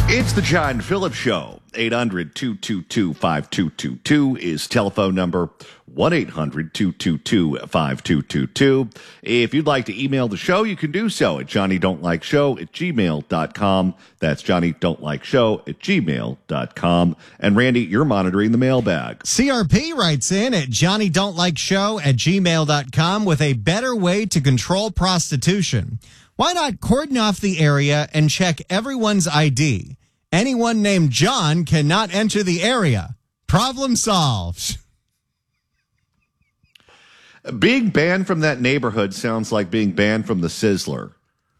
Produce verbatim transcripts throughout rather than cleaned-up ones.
It's the John Phillips Show. eight hundred, two two two, five two two two is telephone number. one eight hundred, two two two, five two two two. If you'd like to email the show, you can do so at johnny don't like show at gmail dot com. That's johnny don't like show at gmail dot com. And Randy, you're monitoring the mailbag. C R P writes in at johnny don't like show at gmail dot com with a better way to control prostitution. Why not cordon off the area and check everyone's I D? Anyone named John cannot enter the area. Problem solved. Being banned from that neighborhood sounds like being banned from the Sizzler.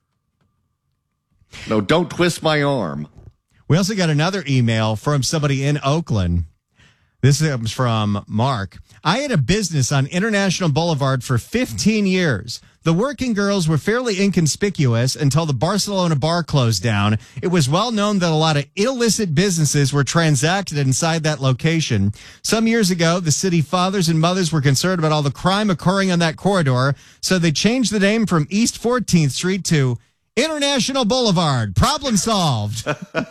No, don't twist my arm. We also got another email from somebody in Oakland. This comes from Mark. I had a business on International Boulevard for fifteen years. The working girls were fairly inconspicuous until the Barcelona bar closed down. It was well known that a lot of illicit businesses were transacted inside that location. Some years ago, the city fathers and mothers were concerned about all the crime occurring on that corridor, so they changed the name from East fourteenth Street to International Boulevard. Problem solved.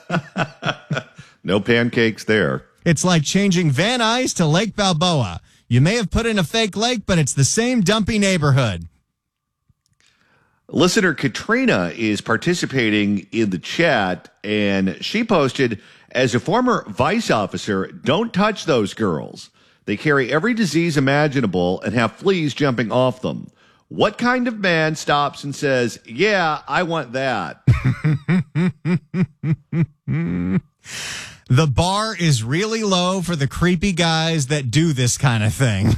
No pancakes there. It's like changing Van Nuys to Lake Balboa. You may have put in a fake lake, but it's the same dumpy neighborhood. Listener Katrina is participating in the chat, and she posted, as a former vice officer, don't touch those girls. They carry every disease imaginable and have fleas jumping off them. What kind of man stops and says, yeah, I want that? The bar is really low for the creepy guys that do this kind of thing.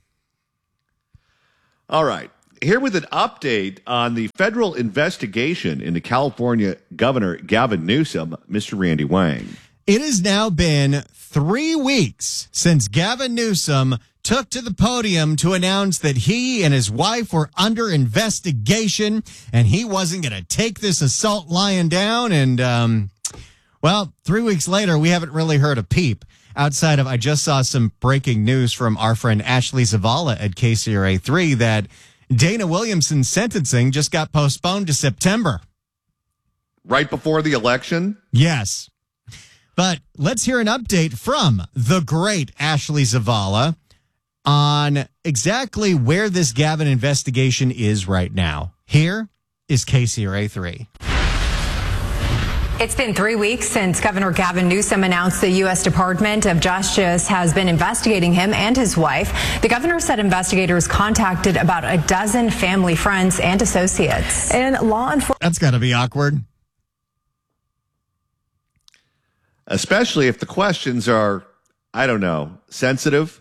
All right. Here with an update on the federal investigation into California Governor Gavin Newsom, Mister Randy Wang. It has now been three weeks since Gavin Newsom took to the podium to announce that he and his wife were under investigation and he wasn't going to take this assault lying down. And, um, well, three weeks later, we haven't really heard a peep outside of I just saw some breaking news from our friend Ashley Zavala at K C R A three that Dana Williamson's sentencing just got postponed to September. Right before the election? Yes. But let's hear an update from the great Ashley Zavala on exactly where this Gavin investigation is right now. Here is K C R A three. It's been three weeks since Governor Gavin Newsom announced the U S Department of Justice has been investigating him and his wife. The governor said investigators contacted about a dozen family, friends, and associates. And law enforcement. That's got to be awkward. Especially if the questions are, I don't know, sensitive.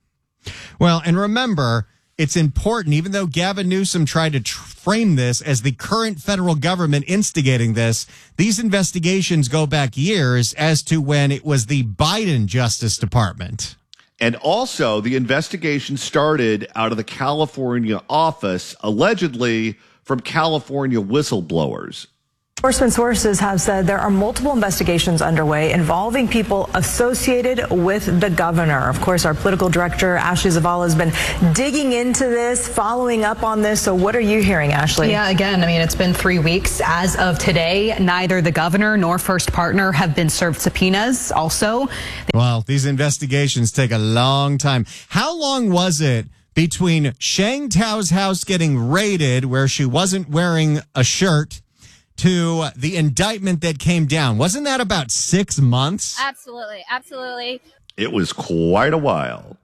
Well, and remember, it's important, even though Gavin Newsom tried to tr- frame this as the current federal government instigating this, these investigations go back years as to when it was the Biden Justice Department. And also, the investigation started out of the California office, allegedly from California whistleblowers. Enforcement sources have said there are multiple investigations underway involving people associated with the governor. Of course, our political director, Ashley Zavala, has been digging into this, following up on this. So what are you hearing, Ashley? Yeah, again, I mean, it's been three weeks. As of today, neither the governor nor first partner have been served subpoenas. Also, well, these investigations take a long time. How long was it between Shang Tao's house getting raided where she wasn't wearing a shirt to the indictment that came down? Wasn't that about six months? Absolutely. Absolutely. It was quite a while.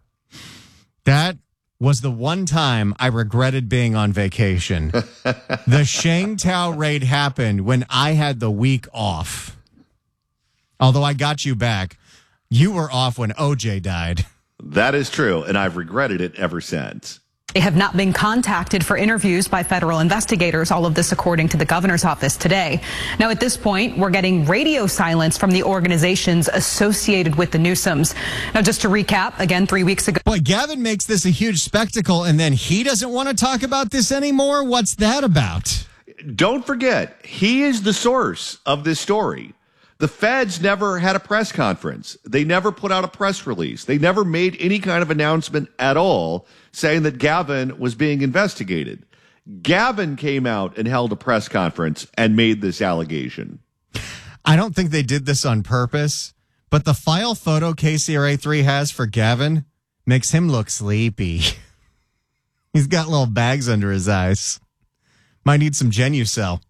That was the one time I regretted being on vacation. The Shang Tao raid happened when I had the week off. Although I got you back. You were off when O J died. That is true, and I've regretted it ever since. They have not been contacted for interviews by federal investigators, all of this according to the governor's office today. Now, at this point, we're getting radio silence from the organizations associated with the Newsoms. Now, just to recap, again, three weeks ago. Boy, Gavin makes this a huge spectacle, and then he doesn't want to talk about this anymore? What's that about? Don't forget, he is the source of this story. The feds never had a press conference. They never put out a press release. They never made any kind of announcement at all saying that Gavin was being investigated. Gavin came out and held a press conference and made this allegation. I don't think they did this on purpose, but the file photo K C R A three has for Gavin makes him look sleepy. He's got little bags under his eyes. Might need some Genucel.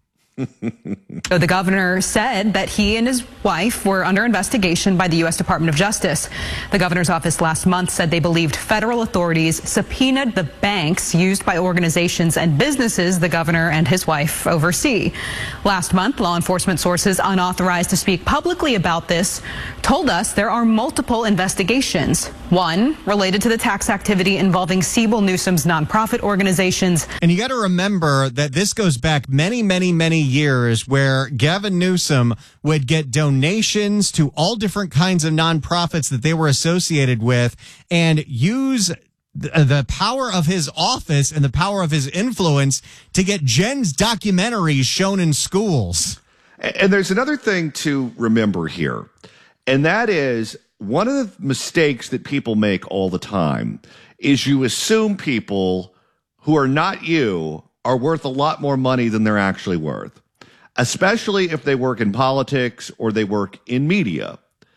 So the governor said that he and his wife were under investigation by the U S Department of Justice. The governor's office last month said they believed federal authorities subpoenaed the banks used by organizations and businesses the governor and his wife oversee. Last month, law enforcement sources unauthorized to speak publicly about this told us there are multiple investigations. One related to the tax activity involving Siebel Newsom's nonprofit organizations. And you got to remember that this goes back many, many, many years where Gavin Newsom would get donations to all different kinds of nonprofits that they were associated with and use the power of his office and the power of his influence to get Jen's documentaries shown in schools. And there's another thing to remember here, and that is one of the mistakes that people make all the time is you assume people who are not you are worth a lot more money than they're actually worth, especially if they work in politics or they work in media.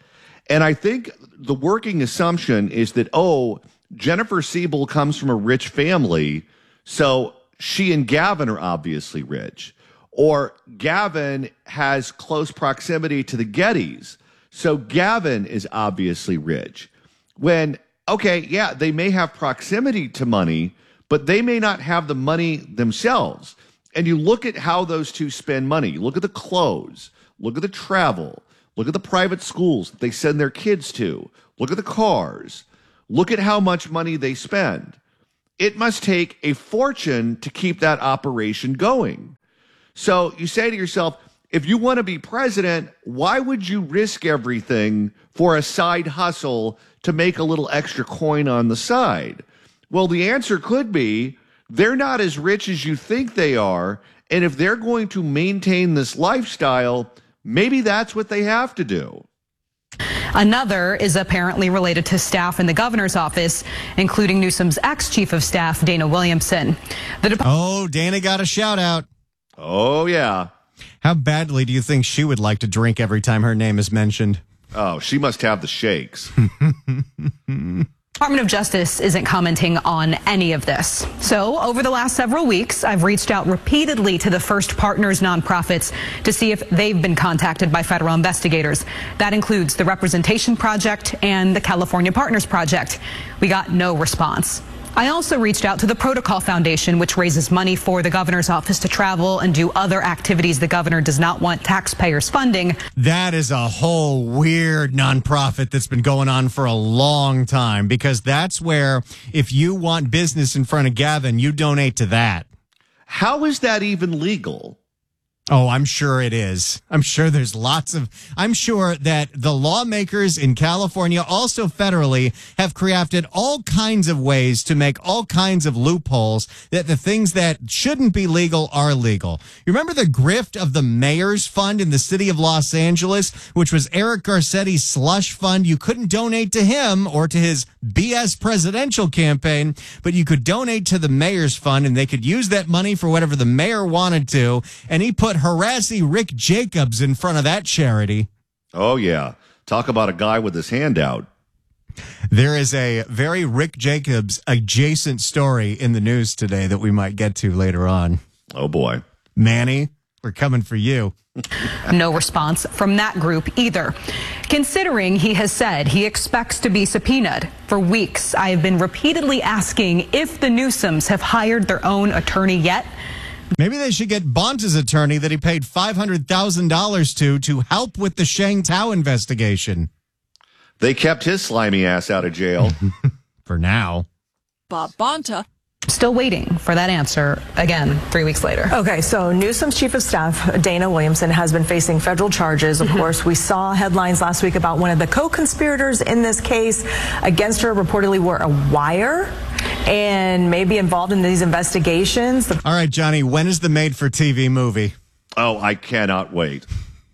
And I think the working assumption is that, oh, Jennifer Siebel comes from a rich family, so she and Gavin are obviously rich. Or Gavin has close proximity to the Gettys, so Gavin is obviously rich. When, okay, yeah, they may have proximity to money, but they may not have the money themselves. And you look at how those two spend money. Look at the clothes. Look at the travel. Look at the private schools that they send their kids to. Look at the cars. Look at how much money they spend. It must take a fortune to keep that operation going. So you say to yourself, if you want to be president, why would you risk everything for a side hustle to make a little extra coin on the side? Well, the answer could be they're not as rich as you think they are. And if they're going to maintain this lifestyle, maybe that's what they have to do. Another is apparently related to staff in the governor's office, including Newsom's ex-chief of staff, Dana Williamson. The Dep- oh, Dana got a shout out. Oh, yeah. How badly do you think she would like to drink every time her name is mentioned? Oh, she must have the shakes. Department of Justice isn't commenting on any of this. So over the last several weeks, I've reached out repeatedly to the First Partners nonprofits to see if they've been contacted by federal investigators. That includes the Representation Project and the California Partners Project. We got no response. I also reached out to the Protocol Foundation, which raises money for the governor's office to travel and do other activities the governor does not want taxpayers funding. That is a whole weird nonprofit that's been going on for a long time, because that's where if you want business in front of Gavin, you donate to that. How is that even legal? Oh, I'm sure it is. I'm sure there's lots of, I'm sure that the lawmakers in California, also federally, have crafted all kinds of ways to make all kinds of loopholes that the things that shouldn't be legal are legal. You remember the grift of the mayor's fund in the city of Los Angeles, which was Eric Garcetti's slush fund? You couldn't donate to him or to his B S presidential campaign, but you could donate to the mayor's fund and they could use that money for whatever the mayor wanted to. And he put harassy Rick Jacobs in front of that charity. Oh, yeah. Talk about a guy with his hand out. There is a very Rick Jacobs adjacent story in the news today that we might get to later on. Oh, boy. Manny, we're coming for you. No response from that group either. Considering he has said he expects to be subpoenaed, for weeks I have been repeatedly asking if the Newsoms have hired their own attorney yet. Maybe they should get Bonta's attorney that he paid five hundred thousand dollars to to help with the Shang Tao investigation. They kept his slimy ass out of jail. For now. Bob Bonta. Still waiting for that answer again three weeks later. Okay, so Newsom's chief of staff, Dana Williamson, has been facing federal charges. Of mm-hmm. course, we saw headlines last week about one of the co-conspirators in this case against her reportedly were a wire and may be involved in these investigations. All right, Johnny, when is the made-for-T V movie? Oh, I cannot wait.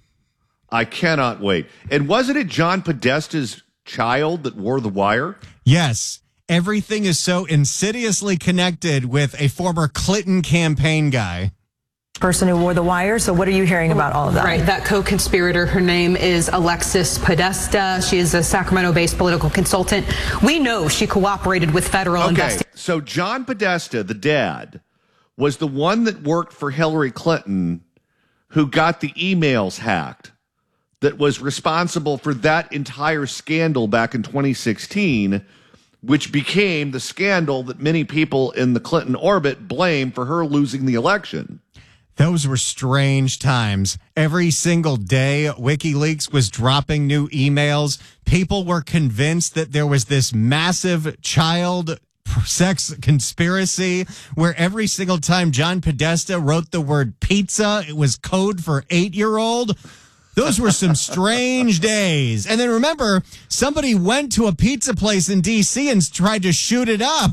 I cannot wait. And wasn't it John Podesta's child that wore the wire? Yes. Everything is so insidiously connected with a former Clinton campaign guy. person who wore the wire. So what are you hearing about all of that? Right, that co-conspirator, her name is Alexis Podesta. She is a Sacramento-based political consultant. We know she cooperated with federal Okay, investigators. so John Podesta, the dad, was the one that worked for Hillary Clinton who got the emails hacked, that was responsible for that entire scandal back in twenty sixteen, which became the scandal that many people in the Clinton orbit blame for her losing the election. Those were strange times. Every single day, WikiLeaks was dropping new emails. People were convinced that there was this massive child sex conspiracy where every single time John Podesta wrote the word pizza, it was code for eight-year-old. Those were some strange days. And then remember, somebody went to a pizza place in D C and tried to shoot it up.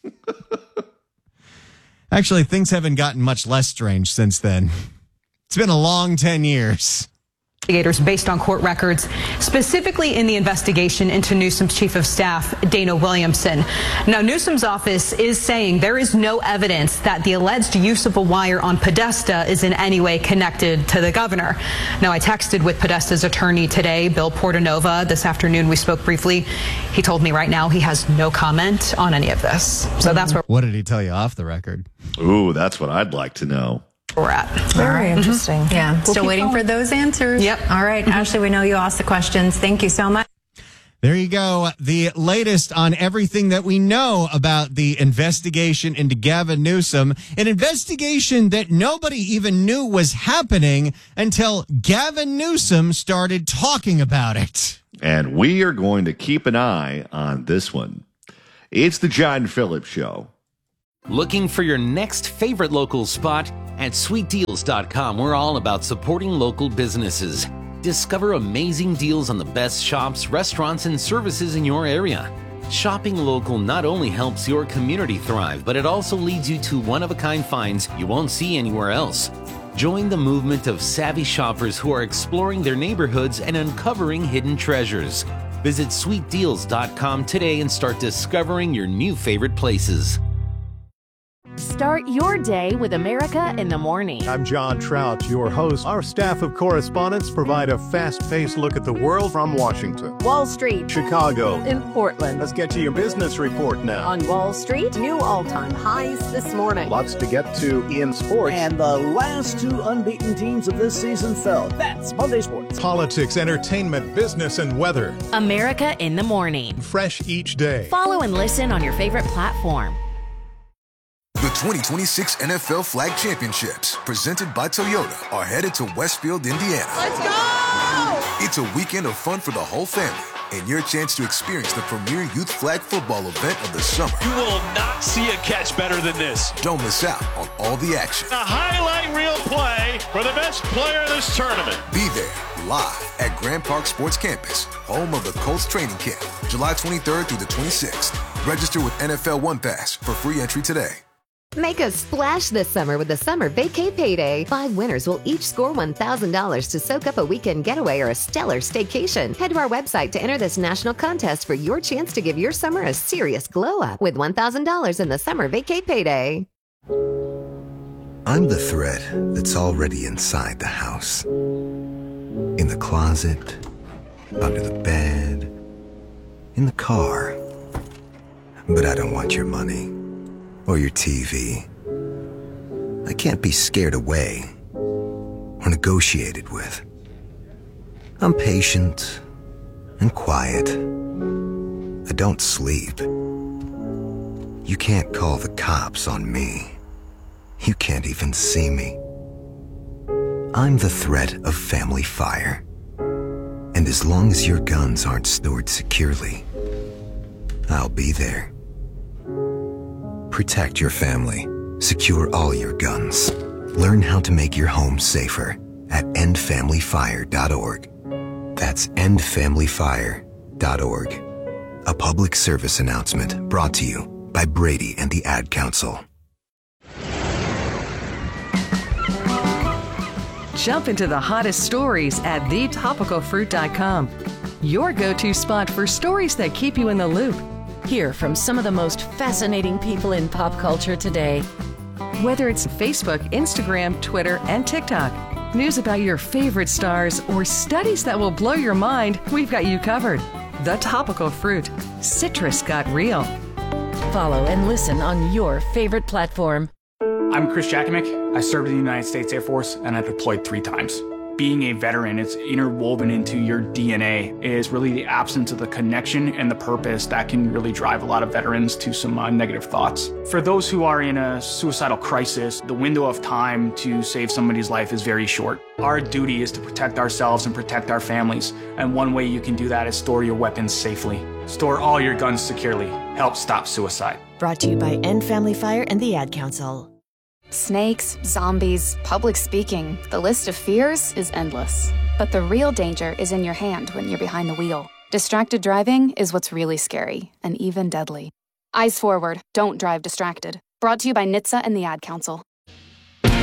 Actually, things haven't gotten much less strange since then. It's been a long ten years. Investigators based on court records, specifically in the investigation into Newsom's chief of staff, Dana Williamson. Now, Newsom's office is saying there is no evidence that the alleged use of a wire on Podesta is in any way connected to the governor. Now, I texted with Podesta's attorney today, Bill Portanova. This afternoon, we spoke briefly. He told me right now he has no comment on any of this. So that's where What did he tell you off the record? Ooh, that's what I'd like to know. we're at. Very interesting. Yeah, We'll still keep waiting going. for those answers. Yep. All right, Ashley, we know you asked the questions. Thank you so much. There you go. The latest on everything that we know about the investigation into Gavin Newsom, an investigation that nobody even knew was happening until Gavin Newsom started talking about it. And we are going to keep an eye on this one. It's the John Phillips Show. Looking for your next favorite local spot? At sweet deals dot com, we're all about supporting local businesses. Discover amazing deals on the best shops, restaurants, and services in your area. Shopping local not only helps your community thrive, but it also leads you to one-of-a-kind finds you won't see anywhere else. Join the movement of savvy shoppers who are exploring their neighborhoods and uncovering hidden treasures. Visit sweet deals dot com today and start discovering your new favorite places. Start your day with America in the Morning. I'm John Trout, your host. Our staff of correspondents provide a fast-paced look at the world from Washington, Wall Street, Chicago, in Portland. Let's get to your business report now. On Wall Street, new all-time highs this morning. Lots to get to in sports. And the last two unbeaten teams of this season fell. That's Monday Sports. Politics, entertainment, business, and weather. America in the Morning. Fresh each day. Follow and listen on your favorite platform. The twenty twenty-six N F L Flag Championships, presented by Toyota, are headed to Westfield, Indiana. Let's go! It's a weekend of fun for the whole family and your chance to experience the premier youth flag football event of the summer. You will not see a catch better than this. Don't miss out on all the action. A highlight reel play for the best player in this tournament. Be there live at Grand Park Sports Campus, home of the Colts training camp, July twenty-third through the twenty-sixth. Register with N F L One Pass for free entry today. Make a splash this summer with the Summer Vacay Payday. Five winners will each score one thousand dollars to soak up a weekend getaway or a stellar staycation. Head to our website to enter this national contest for your chance to give your summer a serious glow up with one thousand dollars in the Summer Vacay Payday. I'm the thread that's already inside the house. In the closet, under the bed, in the car. But I don't want your money. Or your T V. I can't be scared away or negotiated with. I'm patient and quiet. I don't sleep. You can't call the cops on me. You can't even see me. I'm the threat of family fire. And as long as your guns aren't stored securely, I'll be there. Protect your family. Secure all your guns. Learn how to make your home safer at end family fire dot org. That's end family fire dot org. A public service announcement brought to you by Brady and the Ad Council. Jump into the hottest stories at the topical fruit dot com. Your go-to spot for stories that keep you in the loop. Hear from some of the most fascinating people in pop culture today. Whether it's Facebook, Instagram, Twitter, and TikTok, news about your favorite stars, or studies that will blow your mind, we've got you covered. The Topical Fruit. Citrus got real. Follow and listen on your favorite platform. I'm Chris Jakimick. I served in the United States Air Force and I deployed three times. Being a veteran, it's interwoven into your D N A, is really the absence of the connection and the purpose that can really drive a lot of veterans to some uh, negative thoughts. For those who are in a suicidal crisis, the window of time to save somebody's life is very short. Our duty is to protect ourselves and protect our families, and one way you can do that is store your weapons safely. Store all your guns securely. Help stop suicide. Brought to you by End Family Fire and the Ad Council. Snakes, zombies, public speaking, the list of fears is endless. But the real danger is in your hand when you're behind the wheel. Distracted driving is what's really scary, and even deadly. Eyes forward, don't drive distracted. Brought to you by N H T S A and the Ad Council.